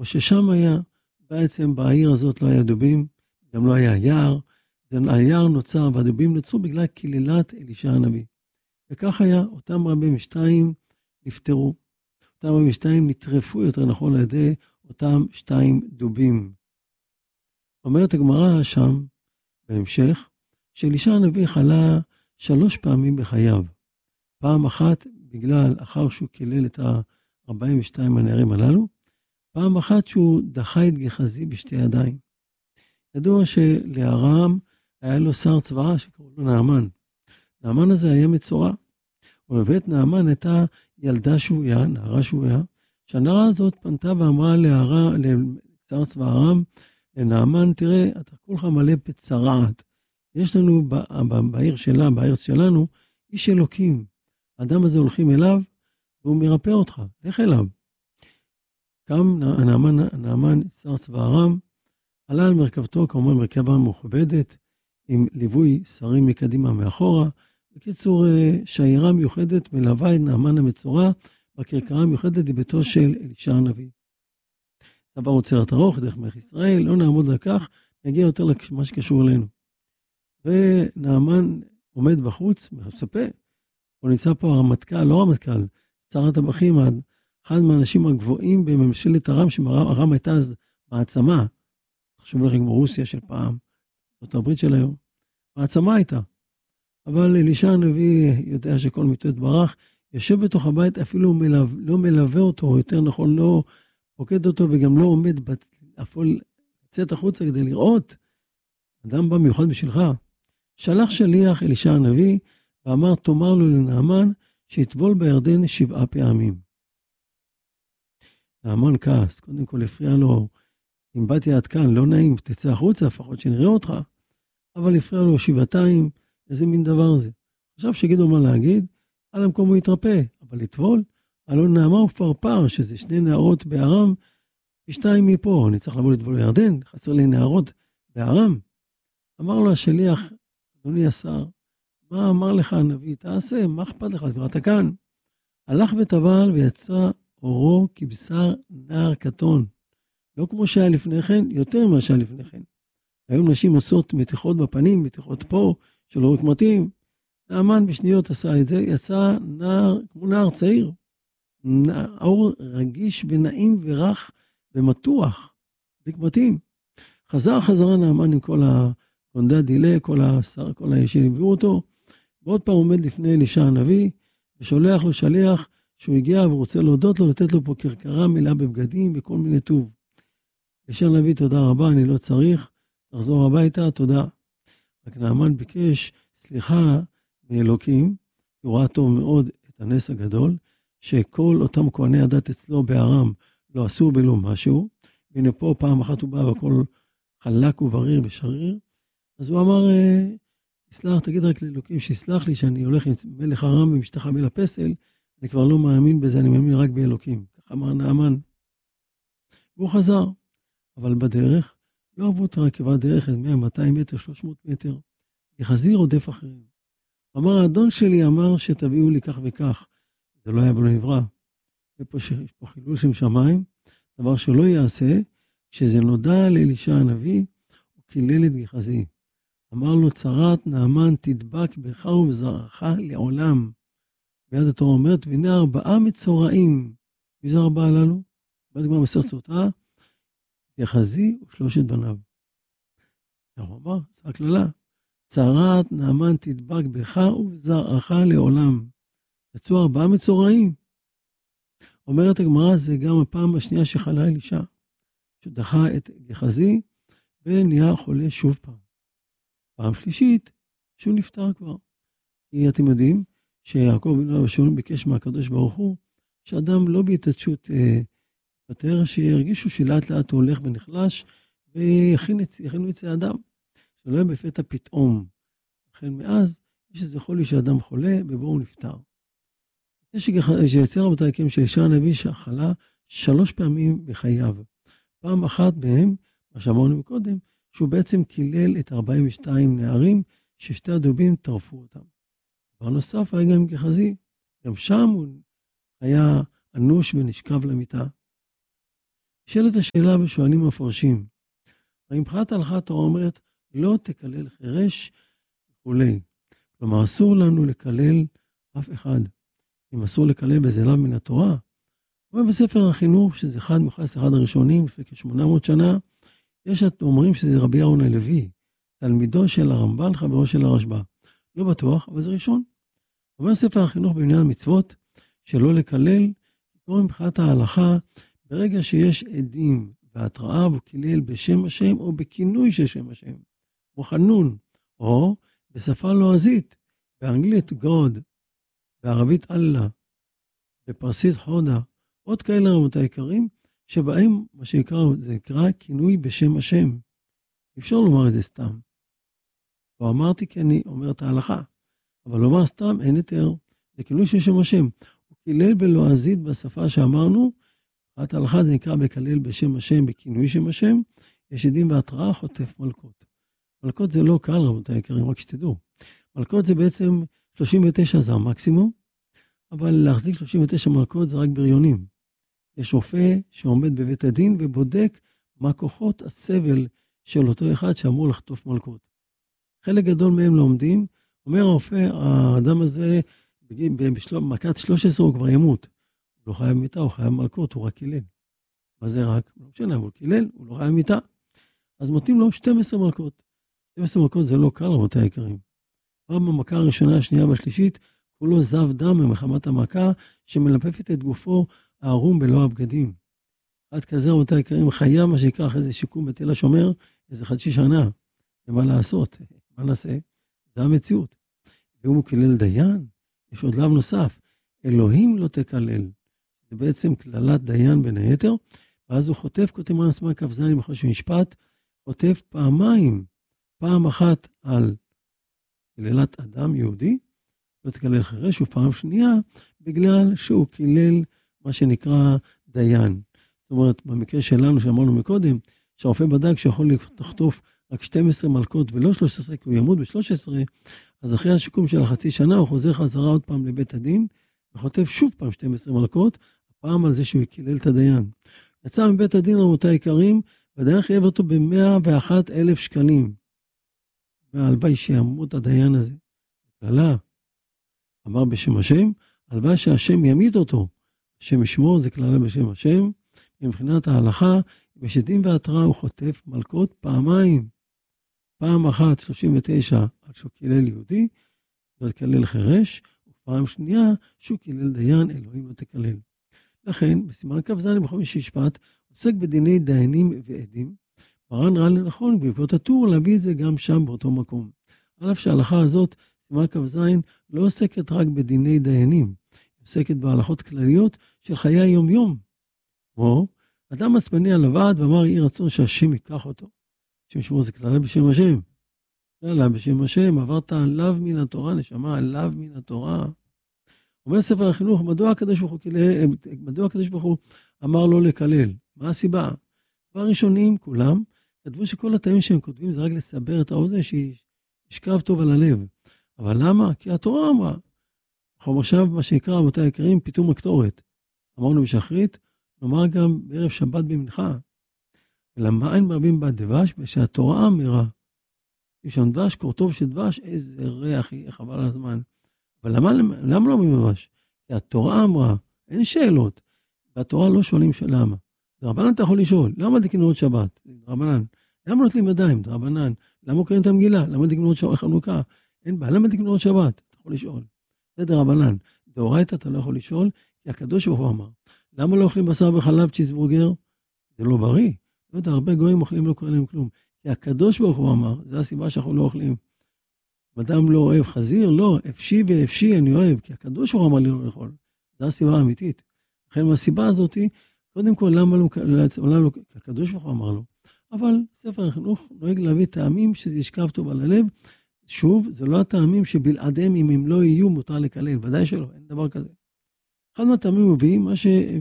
או ששם היה, בעצם בעיר הזאת לא היה דובים, גם לא היה יער, היער נוצר והדובים נוצרו בגלל קללת אלישע הנביא. וכך היה, אותם רבי משתיים נפטרו, אותם רבי משתיים נטרפו יותר נכון על ידי אותם 2 דובים. אומרת הגמרא שם, בהמשך, שאלישע הנביא חלה 3 פעמים בחייו. פעם אחת בגלל אחר שהוא קילל את ה-42 הנערים הללו, פעם אחת שהוא דחה את גחזי בשתי ידיים. ידוע שלארם היה לו שר צבאה שקראו לו נעמן. נעמן הזה היה מצורע. ובבית נעמן הייתה ילדה שבויה, נערה שבויה, שהנערה הזאת פנתה ואמרה לשר צבא ארם, לנעמן, תראה, אתה כולך מלא בצרעת. יש לנו בעיר שלנו, איש אלוקים. האדם הזה הולכים אליו, והוא מרפא אותך. לך אליו. קם נעמן, שר צבא ארם, עלה על מרכבתו, כמובן מרכבה מכובדת, עם ליווי שרים מקדימה מאחורה. בקיצור, שיירה מיוחדת מלווה את נעמן המצורע, בכרכרה מיוחדת לביתו של אלישע הנביא. סבא עוצרת ארוך, דרך מלך ישראל, לא נעמוד על כך, נגיע יותר למה שקשור אלינו. ונעמן עומד בחוץ, מצפה, הוא נמצא פה הרמטכ"ל, לא הרמטכ"ל, שר הטבחים, אחד מהאנשים הגבוהים בממשלת ארם, שארם הייתה אז מעצמה, חשוב לכם כמו רוסיה של פעם, זאת הברית של היום, מעצמה הייתה. אבל אלישע הנביא יודע שכל מיתות ברח, יושב בתוך הבית, אפילו לא מלווה אותו, או יותר נכון לא פוקד אותו, וגם לא עומד לצאת החוצה כדי לראות, אדם בא מיוחד בשבילך. שלח שליח אלישע הנביא, ואמר, תאמר לו לנעמן, שיטבול בירדן 7 פעמים. נעמן כעס, קודם כל הפריע לו, אם באתי עד כאן, לא נעים, תצא החוצה, לפחות שנראה אותך, אבל הפריע לו 7 פעמים, איזה מין דבר זה. עכשיו שיגידו מה להגיד, על המקום הוא יתרפא, אבל לטבול, הלא נעמה ופרפר, שזה 2 נערות בארם, 2 מפה, אני צריך לבוא לטבול בירדן, חסר לי נערות בארם. אמר לו השליח, אדוני השר, מה אמר לך הנביא? תעשה, מה אכפת לך? כבר אתה כאן. הלך וטבל ויצא אורו כבשר נער קטון. לא כמו שהיה לפני כן, יותר ממה שהיה לפני כן. היום נשים עושות מתיחות בפנים, מתיחות פה, שלא רק מתאים. נעמן בשניות עשה את זה, יצא נער, כמו נער צעיר. אור רגיש ונעים ורך ומתוח, מתאים. חזרה נעמן עם כל הקונדה דילה, כל הישין הביאו אותו, ועוד פעם עומד לפני אלישע הנביא, ושולח לו שליח שהוא הגיע ורוצה להודות לו, לתת לו פה כרכרה מלאה בבגדים וכל מיני טוב. אלישע הנביא, תודה רבה, אני לא צריך, תחזור הביתה, תודה. רק נעמן ביקש סליחה מאלוקים, הוא ראה טוב מאוד את הנס הגדול, שכל אותם כהני הדת אצלו בארם לא עשו בלו משהו, והנה פה פעם אחת הוא בא והכל חלק ובריר ושריר, אז הוא אמר, תגיד רק לאלוקים שיסלח לי שאני הולך עם מלך ארם ומשתחווה לפסל, אני כבר לא מאמין בזה, אני מאמין רק באלוקים. כך אמר נעמן. והוא חזר, אבל בדרך, לא עברו את הרכבת דרך, 100, 200 מטר, 300 מטר, יחזיר עודף אחרים. אמר, האדון שלי אמר שתביאו לי כך וכך, זה לא היה ולא נברא. יש פה חילול שם שמיים, דבר שלא יעשה, כשזה נודע לאלישע הנביא, הוא קילל את גחזי. אמר לו, צרת נעמן תדבק בך ובזרעך לעולם. ביד התורה אומרת, והנה 4 מצורעים. מי זה 4 הללו? בעד גמר מסר סוטה, גחזי ו3 בניו. הוא אמר, זו הכללה. צרת נעמן תדבק בך ובזרעך לעולם. יצאו 4 מצורעים. אומרת הגמרא, זה גם הפעם השנייה שחלה אלישע, שדחה את גחזי, ונהיה חולה שוב פעם. פעם שלישית, שהוא נפטר כבר. כי אתם יודעים, שיעקב בן אברהם אבינו ביקש מהקדוש ברוך הוא, שאדם לא בהתעטשות פטר, שירגישו שלאט לאט הוא הולך ונחלש, ויכינו את זה אדם, שלא יהיה בפתע פתאום. לכן מאז, יש איזה חולי שאדם חולה, ובו הוא נפטר. שיצא רבותי הקים של אלישע הנביא שחלה 3 פעמים בחייו. פעם אחת בהם, מה שאמרנו מקודם, שהוא בעצם קילל את 42 נערים, ש2 הדובים טרפו אותם. דבר נוסף היה גם גחזי, גם שם הוא היה אנוש ונשכב למיטה. נשאלת השאלה ושואלים המפרשים, הרי מבחינת ההלכה התורה אומרת, לא תקלל חירש וכולי. כלומר, אסור לנו לקלל אף אחד. אם אסור לקלל בזה לאו מן התורה, אבל בספר החינוך, שזה אחד הראשונים, לפני כ-800 שנה, יש אומרים שזה רבי אהרון הלוי, תלמידו של הרמב"ן, חברו של הרשב"א. לא בטוח, אבל זה ראשון. אומר ספר החינוך בעניין המצוות, שלא לקלל, כמו מבחינת ההלכה, ברגע שיש עדים והתראה והוא קילל בשם השם, או בכינוי של שם השם, או חנון, או בשפה לועזית, באנגלית God, בערבית אללה, בפרסית חודה, עוד כאלה רבותיי יקרים, שבהם מה זה נקרא כינוי בשם השם. אפשר לומר את זה סתם. לא אמרתי כי אני אומר את ההלכה, אבל לומר סתם אין יותר, זה כינוי של שם השם. הוא קילל בלועזית בשפה שאמרנו, את ההלכה זה נקרא בקלל בשם השם, בכינוי שם השם, יש עדים והתראה חוטף מלכות. מלכות זה לא קל רבותיי יקרים, רק שתדעו. מלכות זה בעצם 39 זה המקסימום, אבל להחזיק 39 מלכות זה רק בריונים. יש רופא שעומד בבית הדין ובודק מה כוחות הסבל של אותו אחד שאמור לחטוף מלכות. חלק גדול מהם לומדים, אומר הרופא, האדם הזה במכת 13 הוא כבר ימות. הוא לא חייב מיטה, הוא חייב מלכות, הוא רק קילל. מה זה רק? לא משנה, הוא קילל, הוא לא חייב מיטה. אז מותים לו 12 מלכות. 12 מלכות זה לא קל רבותיי היקרים. פעם במכה הראשונה, השנייה והשלישית, כולו זב דם ממחמת המכה שמלפפת את גופו הערום בלא הבגדים. עד כזה רבותיי היקרים, חיה מה שיקח איזה שיקום בתל השומר, איזה חצי שנה. ומה לעשות? מה נעשה? זה המציאות. והוא קילל דיין, יש עוד לאו נוסף. אלוהים לא תקלל. זה בעצם כללת דיין בין היתר, ואז הוא חוטף כותב מעשמה כ"ז בחודש משפט, חוטף פעמיים, פעם אחת על קללת אדם יהודי, לא תקלל חירש, ופעם שנייה, בגלל שהוא קילל מה שנקרא דיין. זאת אומרת, במקרה שלנו שאמרנו מקודם, שהרופא בדק שיכול לחטוף רק 12 מלכות ולא 13, כי הוא ימות ב-13, אז אחרי השיקום של החצי שנה, הוא חוזר חזרה עוד פעם לבית הדין, וחוטף שוב פעם 12 מלכות, הפעם על זה שהוא קילל את הדיין. יצא מבית הדין רבותיי היקרים, והדיין חייב אותו ב-101,000 שקלים. והלוואי שימות הדיין הזה. כללה, אמר בשם השם, הלוואי שהשם ימית אותו. השם ישמור, זה כללה בשם השם. מבחינת ההלכה, בשדים והתראה הוא חוטף מלכות פעמיים. פעם אחת 39 על שהוא קילל יהודי, זאת קילל חירש, ופעם שנייה שהוא קילל דיין, אלוהים לא תקלל. לכן, בסימן כ"ז בחומש משפט, עוסק בדיני דיינים ועדים, מרן ראה לנכון בעקבות הטור להביא את זה גם שם באותו מקום. על אף שההלכה הזאת, סימן כ"ז, לא עוסקת רק בדיני דיינים, היא עוסקת בהלכות כלליות של חיי היום-יום. כמו, אדם עצבני על לבד ואמר יהי רצון שהשם ייקח אותו. השם ישמור זה כללה בשם השם. כללה בשם השם, עברת עליו מן התורה, נשמה עליו מן התורה. אומר ספר החינוך, מדוע הקדוש ברוך הוא אמר לא לקלל? מה הסיבה? כבר ראשונים, כולם, כתבו שכל הטעמים שהם כותבים זה רק לסבר את האוזן שישכב טוב על הלב. אבל למה? כי התורה אמרה. אנחנו עכשיו מה שנקרא רבותיי היקרים, פיתום הקטורת. אמרנו בשחרית, נאמר גם בערב שבת במנחה. ולמה אין מרבים בדבש? ושהתורה אמרה. יש שם דבש, קורטוב של דבש, איזה ריח, חבל על הזמן. אבל למה לא מדבש? כי התורה אמרה, אין שאלות. והתורה לא שואלים למה. דרבנן אתה יכול לשאול, למה דקנו עוד שבת? דרבנן. למה נוטלים ידיים? דרבנן. למה קוראים את המגילה? למה דקנו עוד שבת חנוכה? אין בעיה, למה דקנו עוד שבת? אתה יכול לשאול. זה דרבנן. דאורייתא אתה לא יכול לשאול, כי הקדוש ברוך הוא אמר. למה לא אוכלים בשר וחלב צ'יזבורגר? זה לא בריא. לא יודע, הרבה גויים אוכלים, לא קורא להם כלום. כי הקדוש ברוך הוא אמר, זה הסיבה שאנחנו לא אוכלים. אדם לא אוהב חזיר, לא, אפשי ואפשי אני אוהב, כי הקדוש ברוך הוא אמר לי לא לאכול. זו הסיבה האמיתית. לכן מהסיבה הזאת, קודם כל, למה לא, הקדוש ברוך הוא אמר לו. אבל ספר החינוך נוהג להביא טעמים שזה ישכב טוב על הלב. שוב, זה לא הטעמים שבלעדיהם אם הם לא יהיו מותר לקלל, ודאי שלא, אין דבר כזה. אחד מהטעמים מביא, מה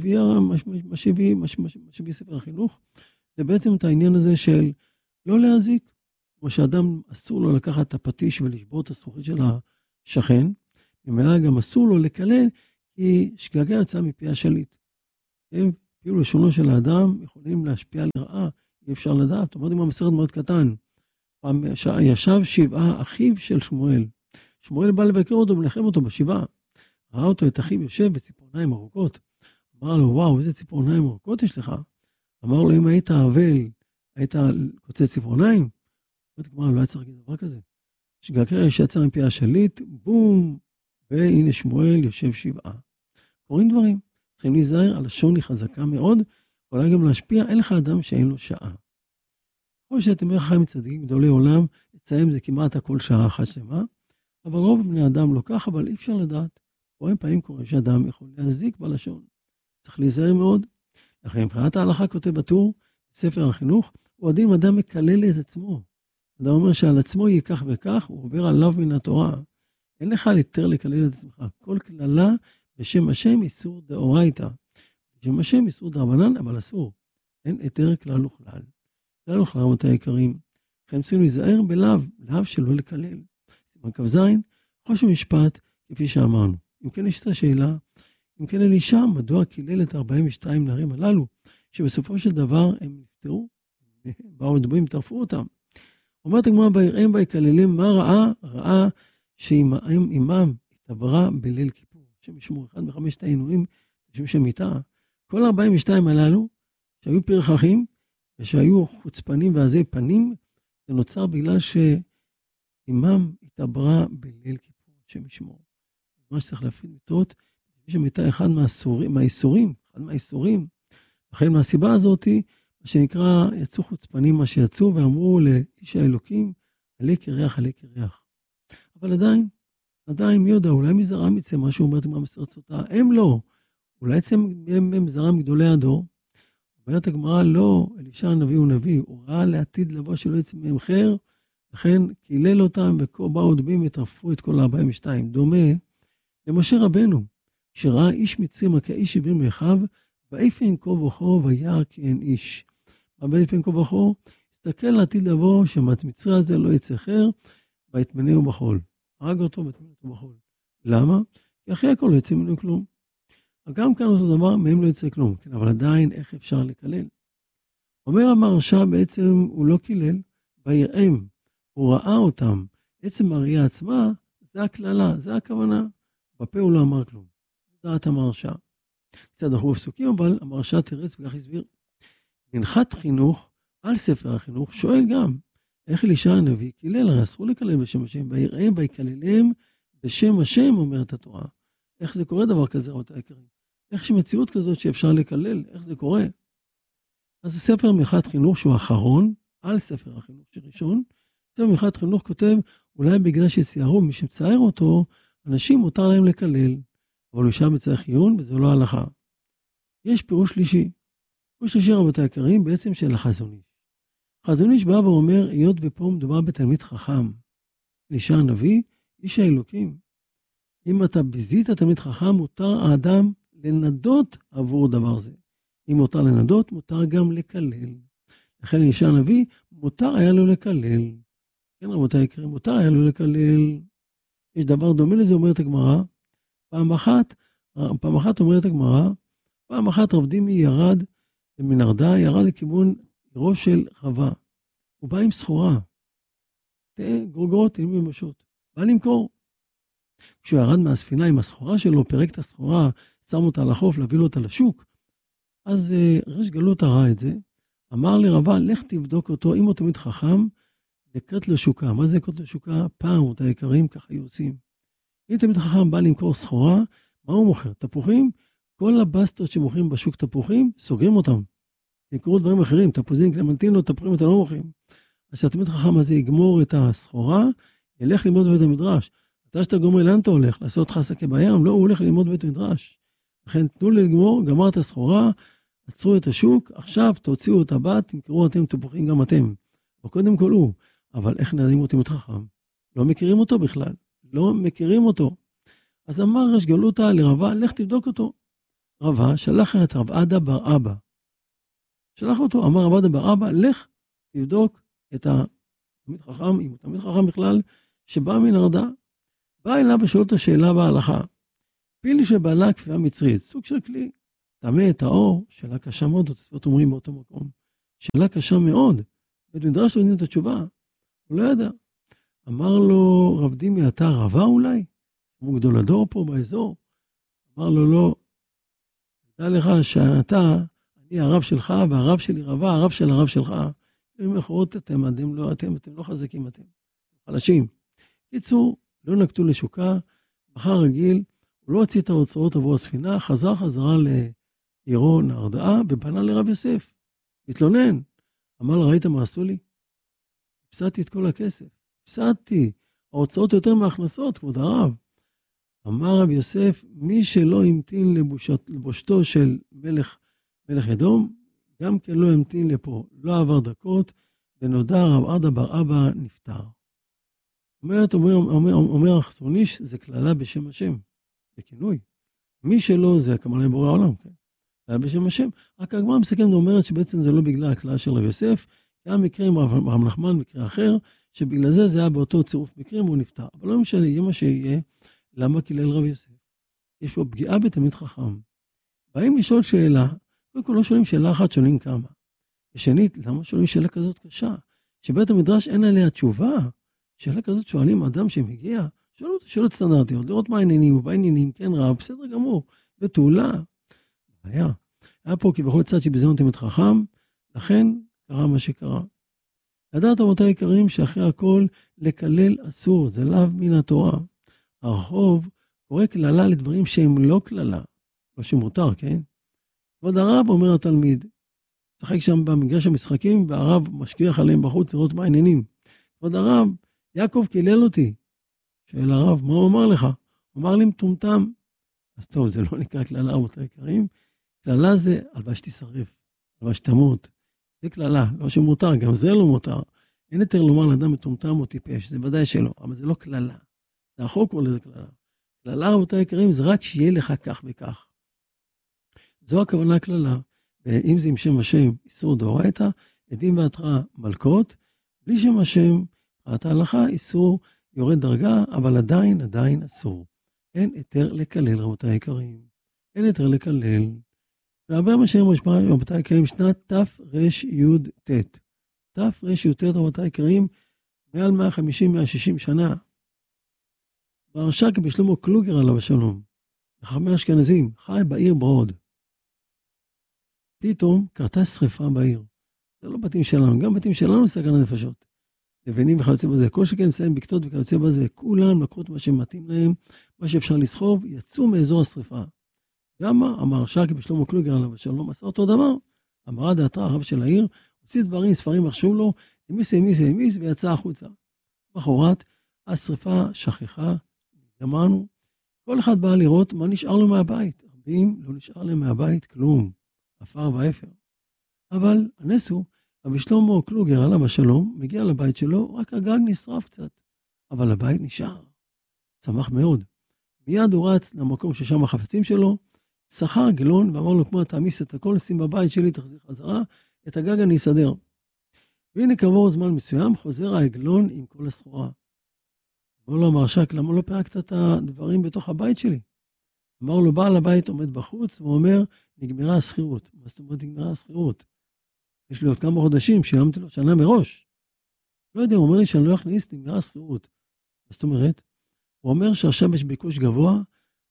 שהביא ספר החינוך, זה בעצם את העניין הזה של לא להזיק, כמו שאדם אסור לו לקחת את הפטיש ולשבור את הזכוכית של השכן, ומילא גם אסור לו לקלל, כי שגגה יוצאה מפי השליט. אפילו לשונו של האדם יכולים להשפיע לרעה, אי אפשר לדעת. אמרתי מה מסרט מאוד קטן. פעם ישב 7 אחיו של שמואל. שמואל בא לבקר אותו ולנחם אותו בשבעה. ראה אותו את אחיו יושב בציפורניים ארוכות. אמר לו, וואו, איזה ציפורניים ארוכות יש לך? אמר לו, אם היית אבל, היית קוצץ ציפורניים? לא היה צריך להגיד דבר כזה. שגקר שיצא מפי השליט, בום, והנה שמואל יושב 7. קוראים דברים. צריכים להיזהר, הלשון היא חזקה מאוד, יכולה גם להשפיע, אין לך אדם שאין לו שעה. כמו שאתם חיים צדיקים גדולי עולם, אצלם זה כמעט הכל שעה אחת שלמה, אבל רוב בני אדם לא כך, אבל אי אפשר לדעת. פעמים קורה שאדם יכול להזיק בלשון. צריך להיזהר מאוד. לכן מבחינת ההלכה כותב בטור, בספר החינוך, הוא הדין אם אדם מקלל את עצמו. אדם אומר שעל עצמו יהיה כך וכך, הוא עובר עליו מן התורה. אין לך יותר לקלל את עצמך. כל כללה בשם השם איסור דאורייתא. בשם השם איסור דרבנן, אבל אסור. אין היתר כלל וכלל. כלל וכלל רבותי היקרים. לכן צריכים להיזהר בלאו שלא לקלל. סימן כ"ז, חושן משפט, כפי שאמרנו. אם כן יש את השאלה, אם כן אלישע, מדוע קילל את 42 נערים הללו, שבסופו של דבר הם נפטרו, באו לדברים, טרפו אותם. אומרת הגמרא, ביראם ויקללם, מה ראה? ראה שעימם התעברה בליל כיפור. השם ישמור, אחד מחמשת העינויים, משום שמיטה. כל 42 הללו, שהיו פרחחים, ושהיו חוצפנים ועזי פנים, זה נוצר בגלל שעימם התעברה בליל כיפור, השם ישמור. מה שצריך להפריד מיתות, שמיטה אחד מהאיסורים, לכן מהסיבה הזאת, מה שנקרא, יצאו חוצפנים מה שיצאו, ואמרו לאיש האלוקים, עלי קריח, עלי קריח. אבל עדיין, מי יודע, אולי מזרם יצא משהו, אומרת מה מסרצותה, הם לא, אולי יצא מזרם גדולי הדור, אומרת הגמרא, לא, אלישע הנביא הוא נביא, הוא ראה לעתיד לבוא שלא יצא מהם חר, לכן קילל אותם, ובאו דבים וטרפו את כל 42, דומה למשה רבנו, שראה איש מצרי מכה איש 70 מאחיו, ויפן כה וכה וירא כי אין איש. ויפן כה וכה, הסתכל לעתיד לבוא, שהמצרי הזה לא יצא חר, ויטמנהו בחול. הרג אותו ויטמנהו בחול. למה? כי אחרי הכל לא יצא ממנו כלום. גם כאן אותו דבר, מהם לא יצא כלום. כן, אבל עדיין איך אפשר לקלל? אומר המהרש"א בעצם הוא לא קילל, ויראם, הוא ראה אותם. עצם הראייה עצמה, זה הכללה, זה הכוונה. בפה הוא לא אמר כלום. דעת המהרש"א. קצת דחו בפסוקים, אבל המהרש"א תרץ וכך הסביר. מנחת חינוך על ספר החינוך שואל גם, איך אלישע הנביא קילל? הרי אסור לקלל בשם השם, ויראם ויקללם בשם השם, אומרת התורה. איך זה קורה דבר כזה, רבותיי היקרים? איך יש מציאות כזאת שאפשר לקלל? איך זה קורה? אז הספר מנחת חינוך שהוא האחרון, על ספר החינוך שראשון, ספר מנחת חינוך כותב, אולי בגלל שציירו, מי שמצער אותו, אנשים מותר להם לקלל, אבל הוא שם בצריך עיון, וזה לא הלכה. יש פירוש שלישי. פירוש שלישי, רבותיי היקרים, בעצם של החזון איש. חזון איש בא ואומר, היות ופה מדובר בתלמיד חכם, אלישע הנביא, איש האלוקים. אם אתה ביזית תלמיד חכם, מותר האדם לנדות עבור דבר זה. אם מותר לנדות, מותר גם לקלל. לכן אלישע הנביא, מותר היה לו לקלל. כן, רבותיי היקרים, מותר היה לו לקלל. יש דבר דומה לזה, אומרת הגמרא, פעם אחת אומרת הגמרא, פעם אחת רב דימי ירד למנרדה, ירד לכיוון ראש של חווה. הוא בא עם סחורה. גרוגרות, תלמי ממשות. בא למכור. כשהוא ירד מהספינה עם הסחורה שלו, פרק את הסחורה, שם אותה לחוף, להביא לו אותה לשוק. אז ריש גלות ראה את זה, אמר לרבה, לך תבדוק אותו, אם הוא תמיד חכם, לקראת לשוקה. מה זה לקראת לשוקה? פעם, אותה יקרים, ככה היו עושים. אם תמיד חכם בא למכור סחורה, מה הוא מוכר? תפוחים? כל הבסטות שמוכרים בשוק תפוחים, סוגרים אותם. יקרו דברים אחרים, תפוזים, קלמנטינות, תפוחים, אתה לא מוכרים. אז שהתמיד חכם הזה יגמור את הסחורה, ילך ללמוד בבית המדרש. אתה שאתה גומר, לאן אתה הולך? לעשות חסקה בים? לא, הוא הולך ללמוד בבית המדרש. לכן תנו לי לגמור, גמר את הסחורה, עצרו את השוק, עכשיו תוציאו את הבת, תמכרו אתם תפוחים גם אתם. וקודם כל הוא, אבל איך נדעים אותי מתחכם? לא מכירים אותו בכלל, לא מכירים אותו. אז אמר ריש גלותא לרבה, לך תבדוק אותו. רבה שלח את רב עדה בר אבא. שלח אותו, אמר רב עדה בר אבא, לך תבדוק את התלמיד חכם, אם הוא תלמיד חכם בכלל, שבא מנרדה, בא אליו ושאל אותו שאלה בהלכה. פיל שבעלה כפייה מצרית, סוג של כלי. טמא, טהור, שאלה קשה מאוד, התוספות אומרים באותו מקום. שאלה קשה מאוד. בית מדרש לא יודעים את התשובה. הוא לא ידע. אמר לו, רב דימי, אתה רבה אולי? הוא גדול הדור פה באזור. אמר לו, לא. דע לך שאתה, אני הרב שלך, והרב שלי רבה, הרב של הרב שלך. במחרות אתם לא חזקים, אתם חלשים. קיצור, לא נקטו לשוקה, בחר רגיל, הוא לא הוציא את האוצרות עבור הספינה, חזרה לעירו נהרדעה, ופנה לרב יוסף. התלונן. אמר לו, ראית מה עשו לי? הפסדתי את כל הכסף. הפסדתי. ההוצאות יותר מההכנסות, כבוד הרב. אמר רב יוסף, מי שלא המתין לבושתו של מלך אדום, גם כן לא המתין לפה. לא עבר דקות, ונודע רב עדה בר אבא נפטר. אומר החסרוניש, זה כללה בשם השם, בכינוי. מי שלא זה, כמובן בורא העולם, כן? כללה בשם השם. רק הגמרא מסכמת ואומרת שבעצם זה לא בגלל הכללה של רב יוסף, כי היה מקרה עם רב נחמן, מקרה אחר, שבגלל זה היה באותו צירוף מקרים והוא נפטר. אבל לא משנה, יהיה מה שיהיה, למה קילל רב יוסף? יש פה פגיעה בתלמיד חכם. באים לשאול שאלה, קודם כל לא שואלים שאלה אחת, שואלים כמה. ושנית, למה שואלים שאלה כזאת קשה? שבית המדרש אין עליה תשובה. שאלה כזאת שואלים אדם שמגיע, שואלו אותו שאלות סטנדרטיות, לראות מה העניינים, ובעניינים, כן רב, בסדר גמור, בתעולה. היה פה כבכל צד שבזיון תלמיד חכם, לכן קרה מה שקרה. לדעת רבותיי היקרים שאחרי הכל לקלל אסור, זה לאו מן התורה. הרחוב קורא כללה לדברים שהם לא כללה, לא שמותר, כן? כבוד הרב אומר התלמיד, שחק שם במגרש המשחקים, והרב משגיח עליהם בחוץ לראות מה העניינים. כבוד הרב, יעקב קילל אותי. שואל הרב, מה הוא אמר לך? הוא אמר לי מטומטם. אז טוב, זה לא נקרא כללה, רבותיי היקרים. כללה זה הלוואי שתשרף, הלוואי שתמות. זה כללה, לא שמותר, גם זה לא מותר. אין יותר לומר לאדם מטומטם או טיפש, זה ודאי שלא, אבל זה לא כללה. זה החוק קורא לזה כללה. כללה, רבותיי היקרים, זה רק שיהיה לך כך וכך. זו הכוונה כללה. ואם זה עם שם השם, איסור דאורייתא, עדים והתראה מלכות, בלי שם השם, פרט ההלכה, איסור יורד דרגה, אבל עדיין אסור. אין היתר לקלל, רבותיי היקרים. אין היתר לקלל. והרבה מה שהם רבותיי היקרים, שנת תרי"ט. תרי"ט, רבותיי היקרים, מעל 150-160 שנה. מהרש"ק בשלמה קלוגר עליו השלום, חכמי אשכנזים, חי בעיר ברוד. פתאום קרתה שריפה בעיר. זה לא בתים שלנו, גם בתים שלנו סכנת נפשות. לבנים וכיוצא בזה, כל שכן מסיים בקתות וכיוצא בזה, כולם לקחו את מה שמתאים להם, מה שאפשר לסחוב, יצאו מאזור השריפה. גם המהרש"ק בשלמה קלוגר עליו השלום עשה אותו דבר, המרד האתר הרב של העיר, הוציא דברים, ספרים מחשו לו, המיס ויצא החוצה. בחורת, השריפה שכחה, גמרנו, כל אחד בא לראות מה נשאר לו מהבית. רבים לא נשאר להם מהבית כלום, עפר ואפר. אבל הנס הוא, רבי שלמה קלוגר עליו השלום, מגיע לבית שלו, רק הגג נשרף קצת, אבל הבית נשאר. שמח מאוד. מיד הוא רץ למקום ששם החפצים שלו, שכר גלון ואמר לו, כמו תעמיס את הכל, שים בבית שלי, תחזיר חזרה, את הגג אני אסדר. והנה כעבור זמן מסוים, חוזר העגלון עם כל הסחורה. אמר לו המהרש"ק, למה לא פירקת את הדברים בתוך הבית שלי? אמר לו, בעל הבית עומד בחוץ, והוא אומר, נגמרה השכירות. מה זאת אומרת נגמרה השכירות? יש לי עוד כמה חודשים, שילמתי לו שנה מראש. לא יודע, הוא אומר לי שאני לא אכניס, נגמרה השכירות. מה זאת אומרת? הוא אומר שעכשיו יש ביקוש גבוה,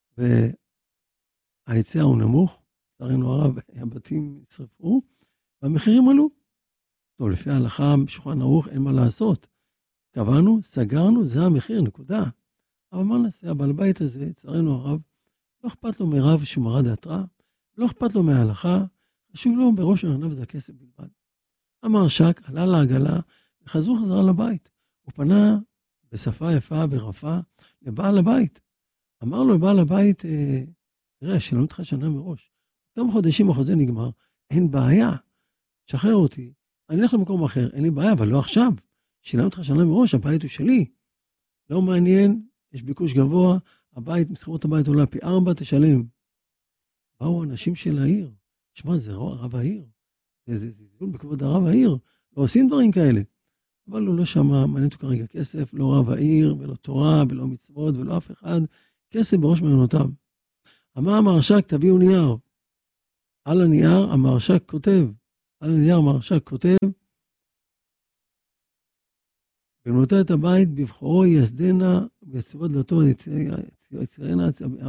וההיצע הוא נמוך, לצערנו הרב, הבתים נשרפו, והמחירים עלו. טוב, לפי ההלכה, בשולחן ערוך, אין מה לעשות. קבענו, סגרנו, זה המחיר, נקודה. אבל מה נעשה? הבעל בית הזה, לצערנו הרב, לא אכפת לו מרב שמרד ההתראה, לא אכפת לו מההלכה, חשוב לו בראש מעייניו זה הכסף בלבד. המהרש"ק עלה לעגלה וחזרו חזרה לבית. הוא פנה בשפה יפה ורפה לבעל הבית. אמר לו לבעל הבית, תראה, שילמתי אותך שנה מראש. כמה חודשים החוזה נגמר, אין בעיה. שחרר אותי, אני אלך למקום אחר, אין לי בעיה, אבל לא עכשיו. שילמתי אותך שנה מראש, הבית הוא שלי. לא מעניין, יש ביקוש גבוה, הבית, מסחרות הבית עולה פי 4, תשלם. באו אנשים של העיר. שמע, זה רב העיר. זה זלזול בכבוד הרב העיר. לא עושים דברים כאלה. אבל הוא לא שמע, מעניין אותו כרגע כסף, לא רב העיר, ולא תורה, ולא מצוות, ולא אף אחד. כסף בראש מעיינותיו. אמר המהרש"ק, תביאו נייר. על הנייר המהרש"ק כותב, בנותה את הבית בבחורו יסדנה בסביבות דלתו יציינה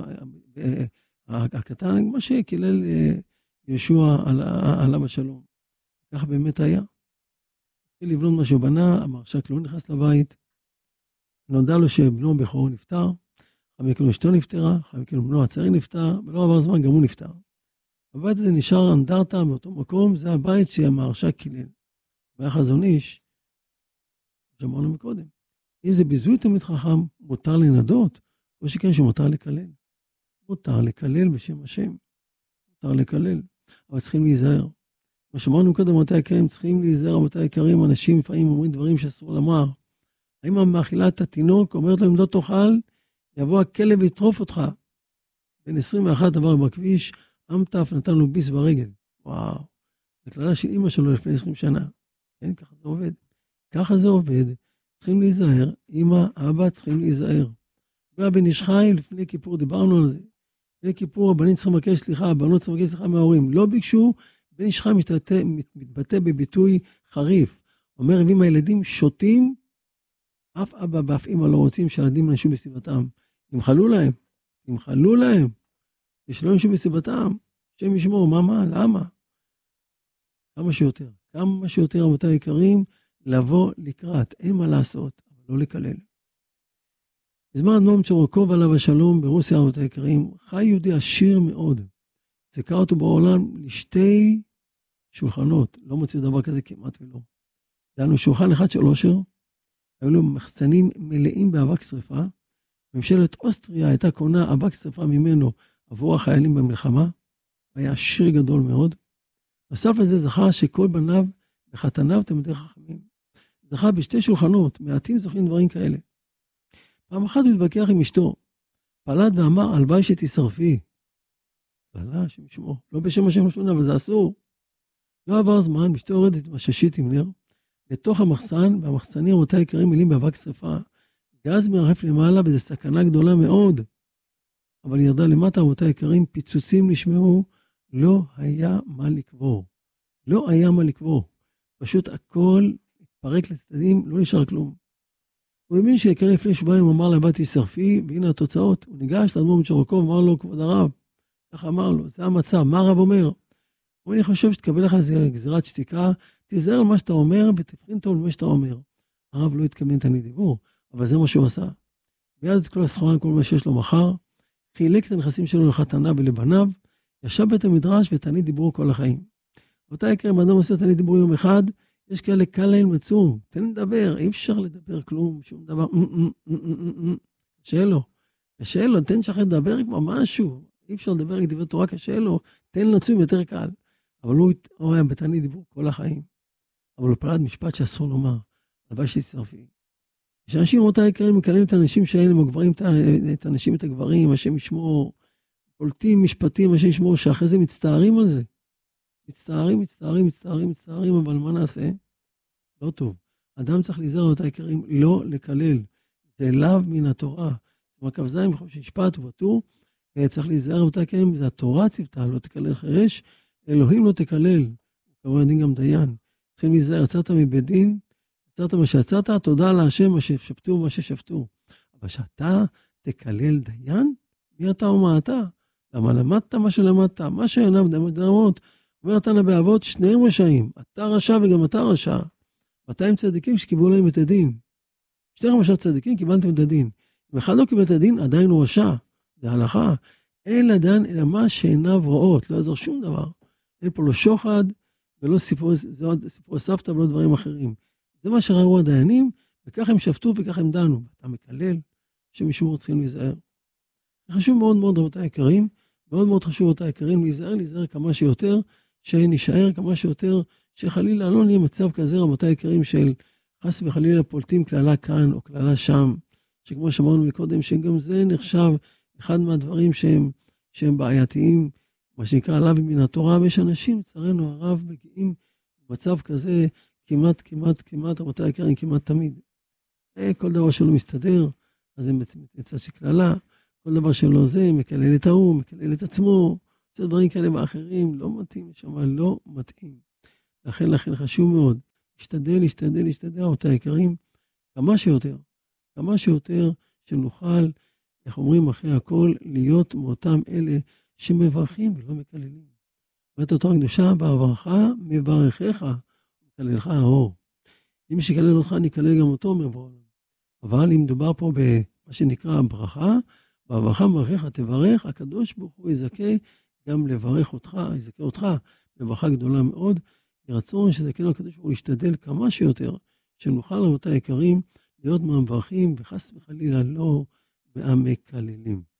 הקטן, כמו שקילל ישוע עליו השלום. כך באמת היה. התחיל לבנות מה שהוא בנה, המהרש"ק לא נכנס לבית, נודע לו שבנו בכורו נפטר, אחרי מכן אשתו נפטרה, אחרי מכן בנו הצעיר נפטר, ולא עבר זמן גם הוא נפטר. הבית הזה נשאר אנדרטה באותו מקום, זה הבית שהמהרש"ק קילל. והיה חזון איש, שאמרנו מקודם. אם זה ביזוי תלמיד חכם, מותר לנדות, או שכן שמותר לקלל. מותר לקלל בשם השם. מותר לקלל. אבל צריכים להיזהר. מה שאמרנו קודם, רבותיי היקרים, צריכים להיזהר, רבותיי היקרים, אנשים לפעמים אומרים דברים שאסור לומר. האמא מאכילה את התינוק, אומרת לו, אם לא תאכל, יבוא הכלב ויטרוף אותך. בן 21 עבר בכביש, אמטף נתן לו ביס ברגל. וואו. זה כללה של אמא שלו לפני 20 שנה. כן, ככה זה עובד. ככה זה עובד. צריכים להיזהר. אמא, אבא, צריכים להיזהר. בן איש חי, לפני כיפור דיברנו על זה. לפני כיפור, הבנים צריכים לבקש סליחה, הבנות צריכים לבקש סליחה מההורים. לא ביקשו, בן איש חי מתבטא בביטוי חריף. אומר, אם הילדים שותים, אף אבא ואף אמא לא רוצים שהילדים ינשו בסביבתם. ימחלו להם. שלא ינשו בסביבתם. שם ישמור, למה? כמה שיותר, רבותיי היקרים, לבוא לקראת. אין מה לעשות, אבל לא לקלל. בזמן אדמו"ר צ'ורוקוב עליו השלום ברוסיה, רבותיי היקרים, חי יהודי עשיר מאוד. זכה אותו בעולם לשתי שולחנות. לא מוציא דבר כזה כמעט ולא. דנו שולחן אחד של עושר, היו לו מחסנים מלאים באבק שריפה. ממשלת אוסטריה הייתה קונה אבק שריפה ממנו עבור החיילים במלחמה. היה עשיר גדול מאוד. נוסף לזה זכה שכל בניו וחתניו תלמידי חכמים. זכה בשתי שולחנות, מעטים זוכים דברים כאלה. פעם אחת הוא התווכח עם אשתו. פלט ואמר, הלוואי שתשרפי. לא, השם ישמור. לא בשם השם שום, אבל זה אסור. לא עבר זמן, אשתו יורדת מששית עם נר. לתוך המחסן, והמחסנים רבותיי היקרים מלאים באבק שריפה. גז מרחף למעלה, וזו סכנה גדולה מאוד. אבל ירדה למטה, רבותיי היקרים, פיצוצים נשמעו, לא היה מה לקבור. פשוט הכל התפרק לצדדים, לא נשאר כלום. הוא האמין שיקרה לפני שבועיים, אמר לבת תשרפי, והנה התוצאות. הוא ניגש לאדמו"ר צ'ורוקוב, אמר לו, כבוד הרב, ככה אמר לו, זה המצב, מה הרב אומר? הוא אני חושב שתקבל לך איזה גזירת שתיקה, תיזהר על מה שאתה אומר, ותבחין טוב על מה שאתה אומר. הרב לא התכוון את הדיבור, אבל זה מה שהוא עשה. ביד את כל הסחורה, כל מה שיש לו מחר, חילק את הנכסים שלו לחתניו ולבניו, ישב בית המדרש ותענית דיבור כל החיים. אותה יקרה, אדם עושה תענית דיבור יום אחד, יש כאלה קל להם מצום, תן לדבר, אי אפשר לדבר כלום, שום דבר, קשה לו, תן שחר לדבר כמו משהו, אי אפשר לדבר עם דברי תורה, קשה לו, תן לצום יותר קל. אבל הוא היה בתענית דיבור כל החיים. אבל הוא פלט משפט שאסור לומר, הלוואי שתשרפי. יש אנשים אותה יקרים, מקללים את האנשים שאלה, מגברים את האנשים, את הגברים, השם ישמור, פולטים משפטים, השם ישמור, שאחרי זה מצטערים על זה. מצטערים, אבל מה נעשה? לא טוב. אדם צריך להיזהר אותה יקרים, לא לקלל. זה לאו מן התורה. מקו זין, בחום שנשפט ובטור, צריך להיזהר אותה יקרים, זה התורה ציוותה, לא תקלל חרש, אלוהים לא תקלל. כמובן דין גם דיין. צריכים להיזהר, יצאת מבית דין, יצאת מה שיצאת, תודה להשם מה ששפטו ומה ששפטו. אבל שאתה תקלל דיין, מי אתה ומה אתה? למה למדת מה שלמדת? מה שעיניו דמות, אומר התנא באבות, שניהם רשעים. אתה רשע וגם אתה רשע. 200 צדיקים שקיבלו להם את הדין. שני רשע צדיקים קיבלתם את הדין. אם אחד לא קיבל את הדין, עדיין הוא רשע. זה הלכה. אין לדן אלא מה שעיניו רואות. לא יעזור שום דבר. אין פה לא שוחד, ולא סיפור סבתא ולא דברים אחרים. זה מה שראו הדיינים, וכך הם שפטו וכך הם דנו. אתה מקלל, שמשמור צריכים להיזהר. זה חשוב מאוד מאוד רבותיי היקרים, מאוד מאוד חשוב רבותיי היקרים, להיזהר כמה שיותר, שנשאר כמה שיותר, שחלילה לא נהיה מצב כזה רבותיי היקרים של חס וחלילה פולטים כללה כאן או כללה שם, שכמו שאמרנו מקודם, שגם זה נחשב אחד מהדברים שהם בעייתיים, מה שנקרא עליו מן התורה, ויש אנשים, לצערנו הרב, מגיעים במצב כזה, כמעט, רבותיי היקרים, כמעט תמיד. כל דבר שלא מסתדר, אז זה מצד של כללה, כל דבר שלא זה, מקלל את ההוא, מקלל את עצמו, עושה דברים כאלה ואחרים, לא מתאים לשם, לא מתאים. לכן חשוב מאוד, להשתדל, אותה יקרים, כמה שיותר, שנוכל, איך אומרים אחרי הכל, להיות מאותם אלה שמברכים ולא מקללים. ואת התורה הקדושה, ברכה מברכך, מקללך האור. אם שקלל אותך, אני אקלל גם אותו, אומר בעולם. אבל אם מדובר פה במה שנקרא ברכה, ברכה מברכך, תברך, הקדוש ברוך הוא יזכה גם לברך אותך, יזכה אותך בברכה גדולה מאוד. ירצון שזכינו הקדוש ברוך הוא ישתדל כמה שיותר, שנוכל רבותיי היקרים להיות מהמברכים, וחס וחלילה לא מהמקללים.